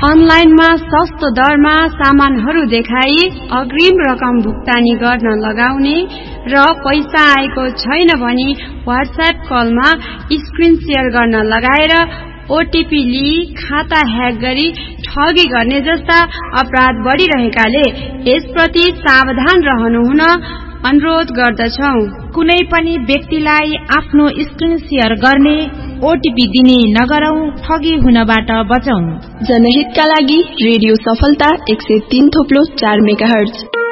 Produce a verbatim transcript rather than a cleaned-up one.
अनलाइनमा सस्तो दरमा सामानहरू देखाई अग्रिम रकम भुक्तानी गर्न लगाउने र पैसा आएको छैन भनी व्हाट्सएप कलमा स्क्रिन शेयर गर्न लगाएर ओटीपी लिई खाता ह्याक गरी ठगी गर्ने जस्ता अपराध बढ़िरहेकाले यसप्रति सावधान रहनुहुन अनुरोध गर्दछौं। कुनै पनि व्यक्तिलाई आफ्नो स्क्रिन शेयर गर्ने ओटीपी दिने नगरौं, ठगी हुनबाट बचौं। जनहितका लागि रेडियो सफलता एक सय तीन थोप्लो चार मेगाहर्ज।